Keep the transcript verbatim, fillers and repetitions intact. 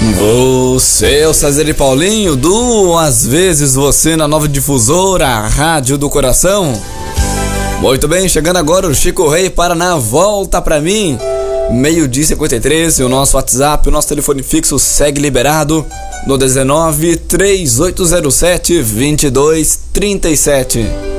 Você é o César e Paulinho do Às vezes Você na Nova Difusora, a Rádio do Coração. Muito bem, chegando agora o Chico Rei para Na Volta Pra Mim, meio-dia e cinquenta e três. E o nosso WhatsApp, o nosso telefone fixo segue liberado no dezenove, três oito zero sete, vinte e dois, trinta e sete.